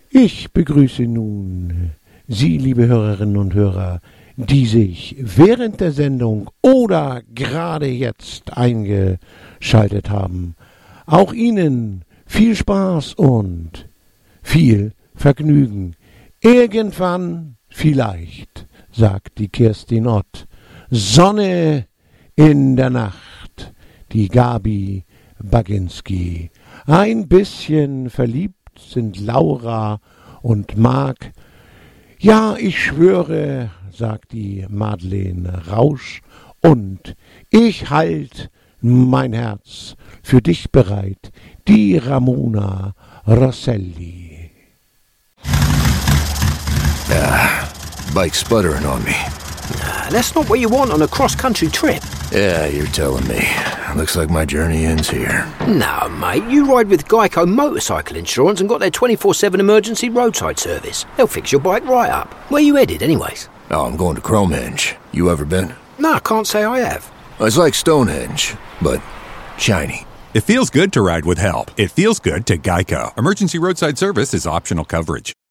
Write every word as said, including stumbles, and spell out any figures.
Ich begrüße nun Sie, liebe Hörerinnen und Hörer, die sich während der Sendung oder gerade jetzt eingeschaltet haben. Auch Ihnen viel Spaß und viel Vergnügen. Irgendwann vielleicht, sagt die Kerstin Ott, Sonne in der Nacht, die Gabi Baginski. Ein bisschen verliebt sind Laura und Marc. Ja, ich schwöre, sagt die Madeleine Rausch, und ich halt mein Herz für dich bereit, die Ramona Rosselli. Ah, bike's sputtering on me. Nah, that's not what you want on a cross-country trip. Yeah, you're telling me. Looks like my journey ends here. No, mate, you ride with Geico Motorcycle Insurance and got their twenty-four seven emergency roadside service. They'll fix your bike right up. Where you headed, anyways? Oh, I'm going to Cromehenge. You ever been? No, I can't say I have. It's like Stonehenge, but shiny. It feels good to ride with help. It feels good to Geico. Emergency roadside service is optional coverage.